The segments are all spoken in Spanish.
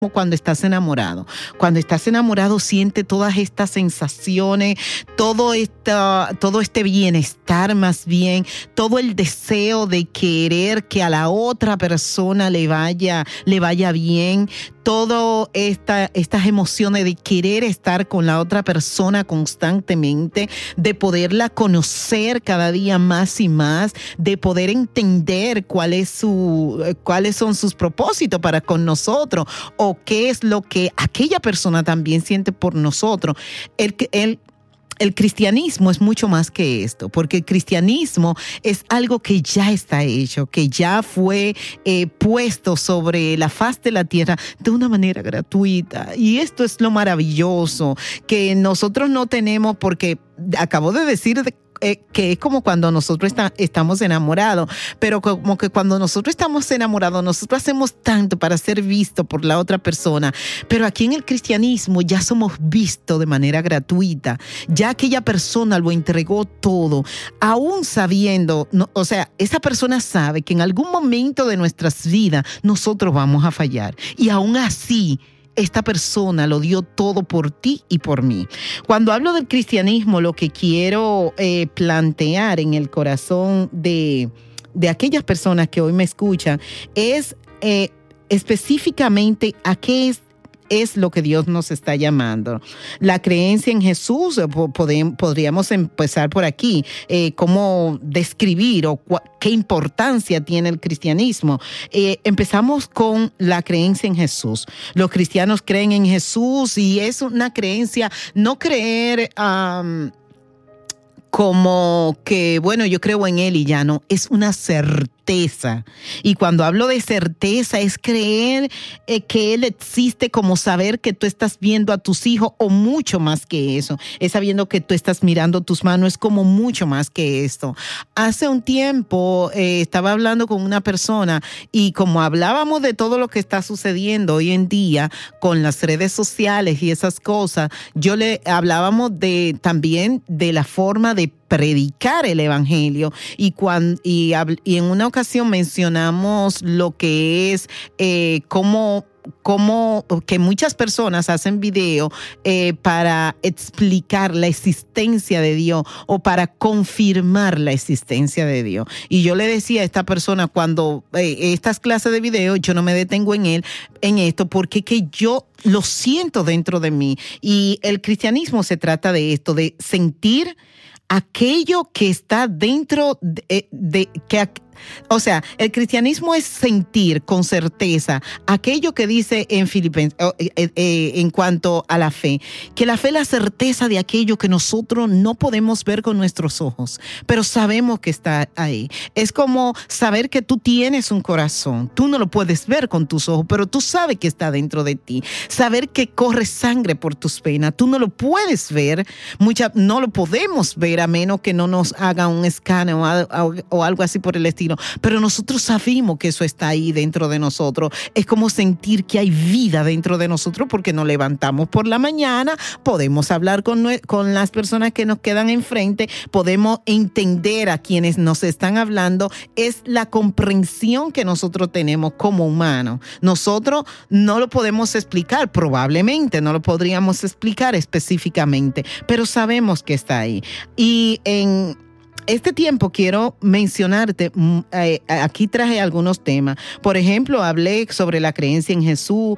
cuando estás enamorado. Cuando estás enamorado siente todas estas sensaciones, todo este bienestar más bien, todo el deseo de querer que a la otra persona le vaya bien, todas estas emociones de querer estar con la otra persona constantemente, de poderla conocer cada día más y más, de poder entender cuáles son sus propósitos para con nosotros o qué es lo que aquella persona también siente por nosotros. El cristianismo es mucho más que esto, porque el cristianismo es algo que ya está hecho, que ya fue puesto sobre la faz de la tierra de una manera gratuita. Y esto es lo maravilloso, que nosotros no tenemos, porque acabo de decir que es como cuando nosotros estamos enamorados, pero como que cuando nosotros estamos enamorados, nosotros hacemos tanto para ser vistos por la otra persona, pero aquí en el cristianismo ya somos vistos de manera gratuita, ya aquella persona lo entregó todo, aún sabiendo, o sea, esa persona sabe que en algún momento de nuestras vidas nosotros vamos a fallar, y aún así, esta persona lo dio todo por ti y por mí. Cuando hablo del cristianismo, lo que quiero plantear en el corazón de aquellas personas que hoy me escuchan es específicamente a qué es lo que Dios nos está llamando. La creencia en Jesús, podríamos empezar por aquí, cómo describir o qué importancia tiene el cristianismo. Empezamos con la creencia en Jesús. Los cristianos creen en Jesús y es una creencia, no creer como que, bueno, yo creo en Él y ya no, es una certeza. Y cuando hablo de certeza es creer que Él existe, como saber que tú estás viendo a tus hijos, o mucho más que eso. Es sabiendo que tú estás mirando tus manos, es como mucho más que esto. Hace un tiempo estaba hablando con una persona y como hablábamos de todo lo que está sucediendo hoy en día con las redes sociales y esas cosas, hablábamos también de la forma de predicar el evangelio y en una ocasión mencionamos lo que es cómo que muchas personas hacen video para explicar la existencia de Dios o para confirmar la existencia de Dios. Y yo le decía a esta persona, cuando estas clases de video, yo no me detengo en esto, porque que yo lo siento dentro de mí. Y el cristianismo se trata de esto, de sentir aquello que está dentro o sea, el cristianismo es sentir con certeza aquello que dice en Filipenses en cuanto a la fe, que la fe es la certeza de aquello que nosotros no podemos ver con nuestros ojos, pero sabemos que está ahí. Es como saber que tú tienes un corazón, tú no lo puedes ver con tus ojos, pero tú sabes que está dentro de ti. Saber que corre sangre por tus venas, tú no lo puedes ver, no lo podemos ver a menos que no nos haga un escáner o algo así por el estilo. Pero nosotros sabemos que eso está ahí dentro de nosotros. Es como sentir que hay vida dentro de nosotros, porque nos levantamos por la mañana, podemos hablar con las personas que nos quedan enfrente, podemos entender a quienes nos están hablando. Es la comprensión que nosotros tenemos como humanos. Nosotros no lo podemos explicar, probablemente no lo podríamos explicar específicamente, pero sabemos que está ahí. Y en este tiempo quiero mencionarte, aquí traje algunos temas. Por ejemplo, hablé sobre la creencia en Jesús,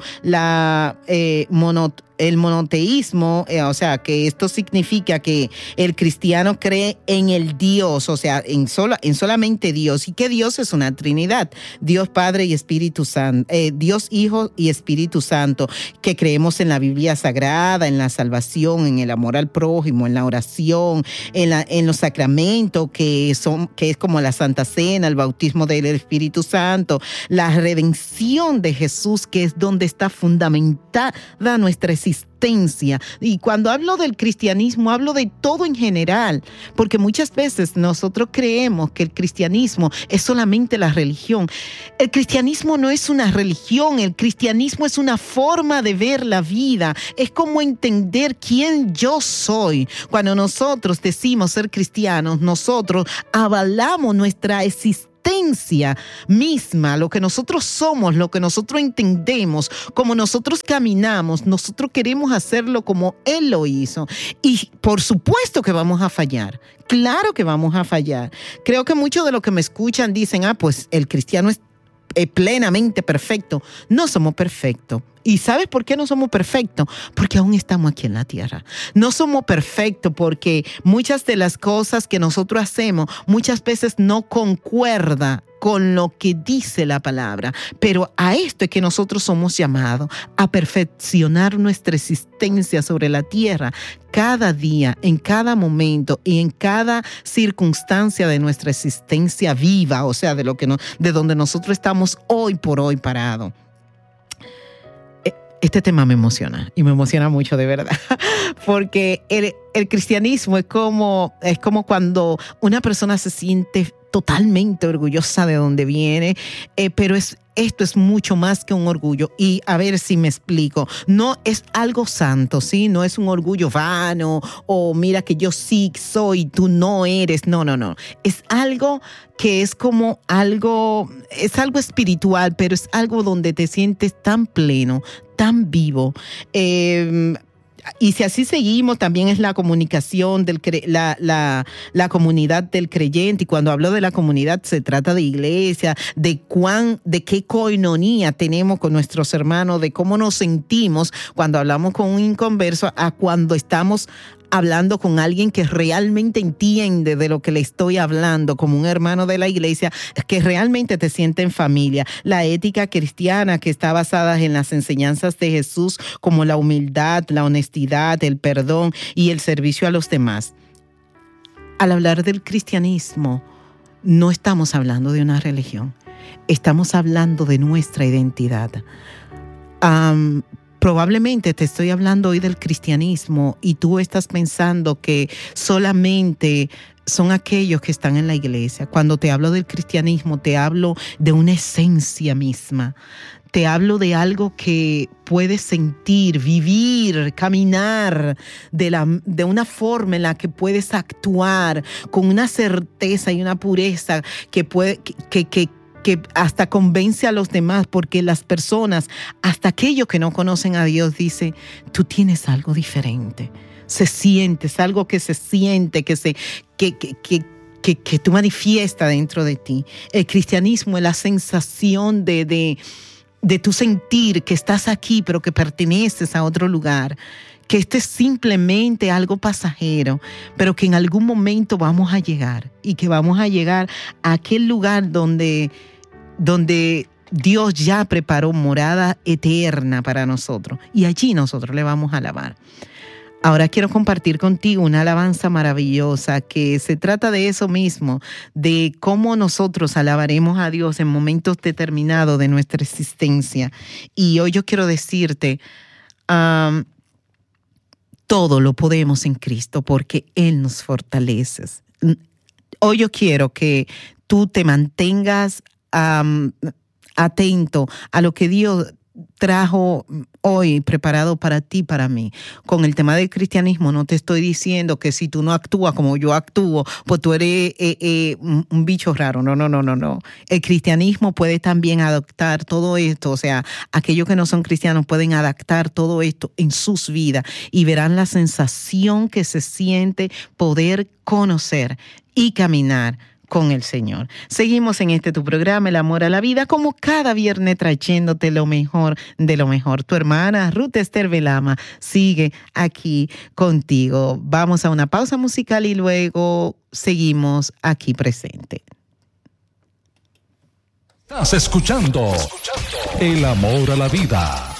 el monoteísmo, o sea, que esto significa que el cristiano cree en el Dios, o sea, en solamente Dios, y que Dios es una Trinidad, Dios Padre y Espíritu Santo, Dios Hijo y Espíritu Santo, que creemos en la Biblia Sagrada, en la salvación, en el amor al prójimo, en la oración, en los sacramentos que es como la Santa Cena, el bautismo del Espíritu Santo, la redención de Jesús, que es donde está fundamentada nuestra existencia. Y cuando hablo del cristianismo, hablo de todo en general, porque muchas veces nosotros creemos que el cristianismo es solamente la religión. El cristianismo no es una religión, el cristianismo es una forma de ver la vida, es como entender quién yo soy. Cuando nosotros decimos ser cristianos, nosotros avalamos nuestra existencia existencia misma, lo que nosotros somos, lo que nosotros entendemos, como nosotros caminamos, nosotros queremos hacerlo como Él lo hizo. Y por supuesto que vamos a fallar. Claro que vamos a fallar. Creo que muchos de los que me escuchan dicen, pues el cristiano es plenamente perfecto. No somos perfectos. ¿Y sabes por qué no somos perfectos? Porque aún estamos aquí en la tierra. No somos perfectos porque muchas de las cosas que nosotros hacemos muchas veces no concuerda con lo que dice la palabra. Pero a esto es que nosotros somos llamados, a perfeccionar nuestra existencia sobre la tierra cada día, en cada momento y en cada circunstancia de nuestra existencia viva, o sea, de donde nosotros estamos hoy por hoy parados. Este tema me emociona y me emociona mucho, de verdad, porque el cristianismo es como cuando una persona se siente totalmente orgullosa de donde viene, pero esto es mucho más que un orgullo. Y a ver si me explico. No es algo santo, ¿sí? No es un orgullo vano o mira que yo sí soy, tú no eres. No. Es algo que es como es algo espiritual, pero es algo donde te sientes tan pleno, tan vivo. Y si así seguimos, también es la comunicación, la comunidad del creyente. Y cuando hablo de la comunidad, se trata de iglesia, de qué koinonía tenemos con nuestros hermanos, de cómo nos sentimos cuando hablamos con un inconverso a cuando estamos hablando con alguien que realmente entiende de lo que le estoy hablando, como un hermano de la iglesia, que realmente te siente en familia. La ética cristiana que está basada en las enseñanzas de Jesús, como la humildad, la honestidad, el perdón y el servicio a los demás. Al hablar del cristianismo, no estamos hablando de una religión, estamos hablando de nuestra identidad. Probablemente te estoy hablando hoy del cristianismo y tú estás pensando que solamente son aquellos que están en la iglesia. Cuando te hablo del cristianismo, te hablo de una esencia misma. Te hablo de algo que puedes sentir, vivir, caminar de una forma en la que puedes actuar con una certeza y una pureza que hasta convence a los demás, porque las personas, hasta aquellos que no conocen a Dios, dicen, tú tienes algo diferente. Es algo que se siente, que tú manifiestas dentro de ti. El cristianismo es la sensación de tu sentir que estás aquí, pero que perteneces a otro lugar. Que este es simplemente algo pasajero, pero que en algún momento vamos a llegar. Y que vamos a llegar a aquel lugar donde Dios ya preparó morada eterna para nosotros. Y allí nosotros le vamos a alabar. Ahora quiero compartir contigo una alabanza maravillosa que se trata de eso mismo, de cómo nosotros alabaremos a Dios en momentos determinados de nuestra existencia. Y hoy yo quiero decirte, todo lo podemos en Cristo porque Él nos fortalece. Hoy yo quiero que tú te mantengas atento a lo que Dios trajo hoy preparado para ti, para mí. Con el tema del cristianismo no te estoy diciendo que si tú no actúas como yo actúo, pues tú eres un bicho raro. No. El cristianismo puede también adoptar todo esto, o sea, aquellos que no son cristianos pueden adaptar todo esto en sus vidas y verán la sensación que se siente poder conocer y caminar con el Señor. Seguimos en tu programa, El Amor a la Vida, como cada viernes trayéndote lo mejor de lo mejor. Tu hermana Ruth Esther Velama sigue aquí contigo. Vamos a una pausa musical y luego seguimos aquí presente. Estás escuchando El Amor a la Vida.